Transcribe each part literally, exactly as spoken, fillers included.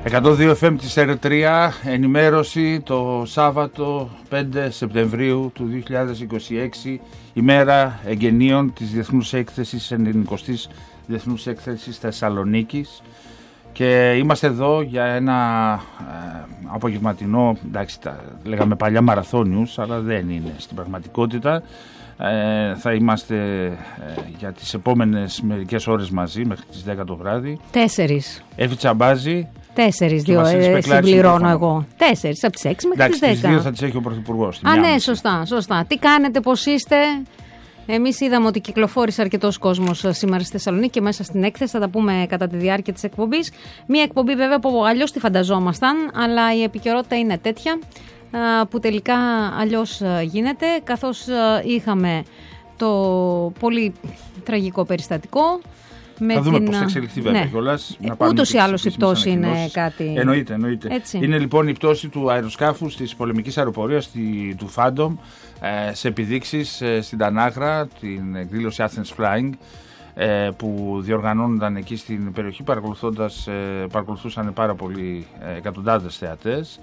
εκατόν δύο εφ εμ της Ερ τρία, ενημέρωση το Σάββατο πέντε Σεπτεμβρίου του δύο χιλιάδες είκοσι έξι, ημέρα εγγενείων της Διεθνούς Έκθεσης, ενενηκοστής Διεθνούς Έκθεσης Θεσσαλονίκης, και είμαστε εδώ για ένα ε, απογευματινό, εντάξει, τα λέγαμε παλιά μαραθώνιους, αλλά δεν είναι στην πραγματικότητα. Ε, θα είμαστε ε, για τις επόμενες μερικές ώρες μαζί μέχρι τις δέκα το βράδυ. Τέσσερις. Εύη Τσαμπάζη. Τέσσερις, δύο ε, συμπληρώνω εγώ. Τέσσερις, από τις έξι μέχρι τις δέκα. Τις δύο θα τις έχει ο Πρωθυπουργός. Α, ναι, σωστά, σωστά. Τι κάνετε, πώς είστε? Εμείς είδαμε ότι κυκλοφόρησε αρκετός κόσμος σήμερα στη Θεσσαλονίκη και μέσα στην έκθεση. Θα τα πούμε κατά τη διάρκεια της εκπομπής. Μία εκπομπή βέβαια που αλλιώς τη φανταζόμασταν, αλλά η επικαιρότητα είναι τέτοια που τελικά αλλιώς γίνεται, καθώς είχαμε το πολύ τραγικό περιστατικό. Με θα δούμε την... πώς θα εξελιχθεί βέβαια ναι. κιόλας. Ούτως ή άλλως η πτώση είναι κάτι... Εννοείται, εννοείται. Έτσι. Είναι λοιπόν η πτώση του αεροσκάφους της πολεμικής αεροπορίας του Phantom σε επιδείξεις στην Τανάγρα, την εκδήλωση Athens Flying, που διοργανώνονταν εκεί στην περιοχή, παρακολουθώντας, παρακολουθούσαν πάρα πολλοί εκατοντάδες θεατές,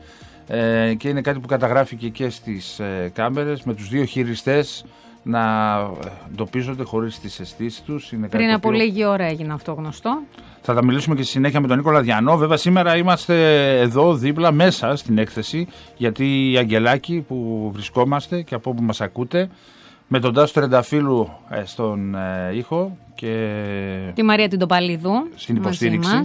και είναι κάτι που καταγράφηκε και στις κάμερες, με τους δύο χειριστές να εντοπίζονται χωρίς τις αισθήσεις τους. Είναι Πριν από οποίο... λίγη ώρα έγινε αυτό γνωστό. Θα τα μιλήσουμε και στη συνέχεια με τον Νίκο Λαδιανό. Βέβαια σήμερα είμαστε εδώ δίπλα μέσα στην έκθεση, γιατί η Αγγελάκη που βρισκόμαστε και από όπου μας ακούτε, με τον Τάσο Τρενταφύλου στον ε, ήχο και τη Μαρία την Τοπαλίδου στην υποστήριξη.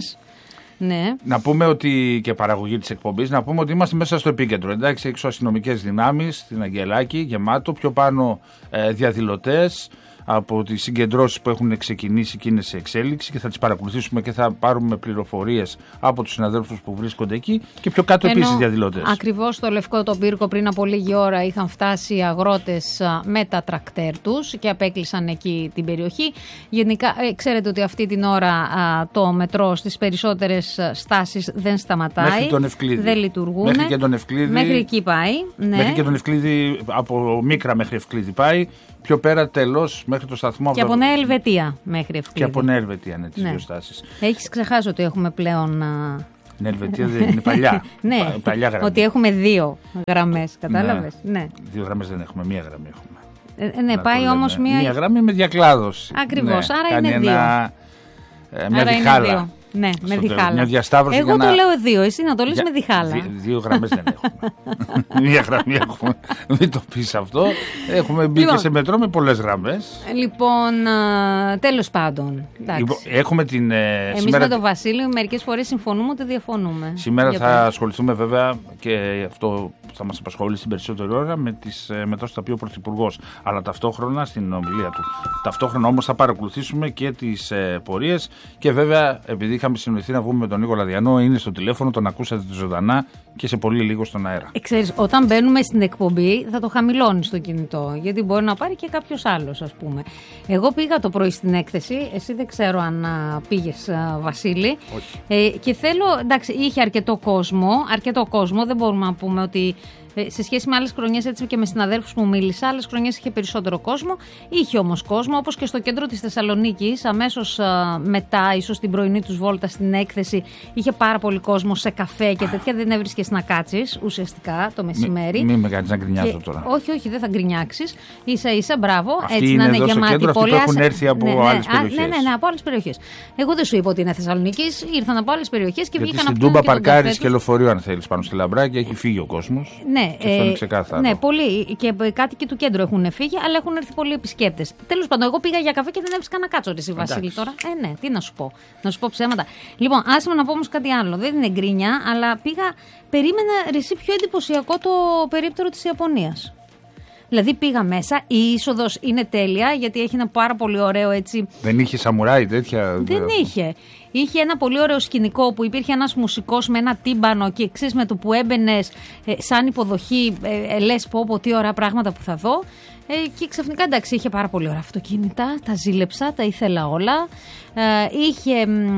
Ναι. Να πούμε ότι, και παραγωγή της εκπομπής, να πούμε ότι είμαστε μέσα στο επίκεντρο. Εντάξει, έξω αστυνομικές δυνάμεις, στην Αγγελάκη, γεμάτο, πιο πάνω ε, διαδηλωτές από τις συγκεντρώσεις που έχουν ξεκινήσει και είναι σε εξέλιξη, και θα τις παρακολουθήσουμε και θα πάρουμε πληροφορίες από τους συναδέλφους που βρίσκονται εκεί, και πιο κάτω επίσης διαδηλωτές. Ακριβώς στο Λευκό τον Πύργο πριν από λίγη ώρα είχαν φτάσει οι αγρότες με τα τρακτέρ τους και απέκλεισαν εκεί την περιοχή. Γενικά, ε, ξέρετε ότι αυτή την ώρα α, το μετρό στις περισσότερες στάσεις δεν σταματάει. Μέχρι τον Ευκλήδη. Δεν λειτουργούν. Μέχρι και τον Ευκλήδη. Μέχρι εκεί πάει. Ναι. Μέχρι και τον Ευκλήδη, από Μίκρα μέχρι Ευκλήδη πάει. Πιο πέρα τελώς μέχρι το σταθμό. Και από Νέα Ελβετία μέχρι Ευκλήδη. Και από Νέα Ελβετία, ναι, τις ναι. δύο στάσεις. Έχεις ξεχάσει ότι έχουμε πλέον. Νέα Ελβετία δεν είναι παλιά. Ναι, Πα, παλιά γραμμή. Ότι έχουμε δύο γραμμές, κατάλαβες. Ναι. Ναι. Δύο γραμμές δεν έχουμε, μία γραμμή έχουμε. Ε, ναι, να πάει όμως μία. Μία γραμμή με διακλάδωση. Ακριβώς, ναι, άρα είναι δύο. Ένα, ε, μια άρα διχάλα. Είναι δύο. Ναι, με διχάλα. Μια διασταύρωση. Εγώ να... το λέω δύο, εσύ να το λες για... με διχάλα. Δι, δύο γραμμές δεν έχουμε. Μία γραμμή έχουμε. Μην το πεις αυτό. Έχουμε μπει λοιπόν, και σε μετρό με πολλές γραμμές. Λοιπόν, τέλος πάντων. Λοιπόν, έχουμε την. Εμείς σήμερα... με τον Βασίλειο μερικές φορές συμφωνούμε ότι διαφωνούμε. Σήμερα θα πέρα. ασχοληθούμε βέβαια, και αυτό θα μας απασχολήσει την περισσότερη ώρα, με τις μετρώσεις τα οποία ο Πρωθυπουργός, αλλά ταυτόχρονα στην ομιλία του. Ταυτόχρονα όμως θα παρακολουθήσουμε και τις ε, πορείες, και βέβαια επειδή είχαμε συνοηθεί να βγούμε με τον Νίκο Λαδιανό, είναι στο τηλέφωνο, τον ακούσατε ζωντανά και σε πολύ λίγο στον αέρα. Ε, ξέρεις, όταν μπαίνουμε στην εκπομπή θα το χαμηλώνει στο κινητό, γιατί μπορεί να πάρει και κάποιος άλλος, ας πούμε. Εγώ πήγα το πρωί στην έκθεση, εσύ δεν ξέρω αν α, πήγες, α, Βασίλη. Όχι. Ε, και θέλω, εντάξει, είχε αρκετό κόσμο, αρκετό κόσμο, δεν μπορούμε να πούμε ότι σε σχέση με άλλες χρονιές, έτσι και με συναδέλφους που μίλησα, άλλες χρονιές είχε περισσότερο κόσμο. Είχε όμως κόσμο, όπως και στο κέντρο της Θεσσαλονίκης, αμέσως α, μετά, ίσως την πρωινή τους βόλτα στην έκθεση, είχε πάρα πολύ κόσμο σε καφέ και τέτοια. Δεν έβρισκες να κάτσεις ουσιαστικά το μεσημέρι. Μην μη με κάνεις να γκρινιάζω και, τώρα. Όχι, όχι, δεν θα γκρινιάξεις. Ίσα ίσα, μπράβο. Αυτοί έτσι είναι να είναι εδώ γεμάτη κέντρο, πόλη. Αυτοί που έχουν έρθει από ναι, ναι, άλλες περιοχές. Ναι, ναι, ναι, από άλλες περιοχές. Εγώ δεν σου είπα ότι είναι Θεσσαλονίκης, ήρθαν από άλλες περιοχές και βγήκαν από την Τούμπα παρκάρεις και λεωφορείο, αν θέλεις, πάνω στη Λαμπρά, και έχει φύγει ο κόσμος. Ναι, και αυτό είναι ξεκάθαρο. Ναι, πολλοί και κάτοικοι του κέντρου έχουν φύγει, αλλά έχουν έρθει πολλοί επισκέπτες. Τέλος πάντων, εγώ πήγα για καφέ και δεν έβρισκα να κάτσω, ρε Βασίλη τώρα. Ε, ναι, τι να σου πω. Να σου πω ψέματα. Λοιπόν, άσε με να πω όμως κάτι άλλο. Δεν είναι γκρίνια, αλλά πήγα. Περίμενα ρεσί πιο εντυπωσιακό το περίπτερο της Ιαπωνίας. Δηλαδή πήγα μέσα, η είσοδος είναι τέλεια, γιατί έχει ένα πάρα πολύ ωραίο έτσι. Δεν είχε σαμουράι τέτοια. Δεν είχε. Είχε ένα πολύ ωραίο σκηνικό που υπήρχε ένας μουσικός με ένα τύμπανο και εξής με το που έμπαινες ε, σαν υποδοχή, ε, ε, λες πω πω τι ωραία πράγματα που θα δω. Ε, και ξαφνικά εντάξει, είχε πάρα πολύ ωραία αυτοκίνητα, τα ζήλεψα, τα ήθελα όλα. Ε, είχε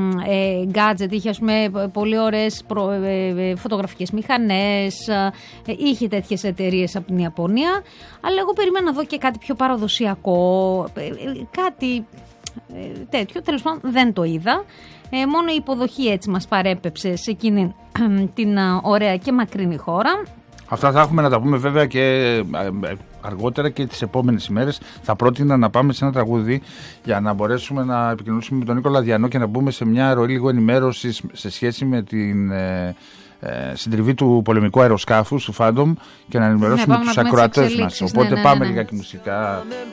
ε, gadget, είχε ας πούμε πολύ ωραίες προ, ε, ε, φωτογραφικές μηχανές, ε, είχε τέτοιες εταιρείες από την Ιαπωνία, αλλά εγώ περίμενα να δω και κάτι πιο παραδοσιακό, ε, ε, κάτι ε, τέτοιο, τέλος πάντων δεν το είδα. Ε, μόνο η υποδοχή έτσι μας παρέπεψε σε εκείνη την ωραία και μακρινή χώρα. Αυτά θα έχουμε να τα πούμε βέβαια και αργότερα και τις επόμενες ημέρες. Θα πρότεινα να πάμε σε ένα τραγούδι για να μπορέσουμε να επικοινωνήσουμε με τον Νίκο Λαδιανό και να μπούμε σε μια ροή λίγο ενημέρωση σε σχέση με την ε, ε, συντριβή του πολεμικού αεροσκάφους, του Phantom, και να ενημερώσουμε ναι, τους ακροατές μας. Οπότε ναι, ναι, πάμε ναι, ναι. λίγα και μουσικά.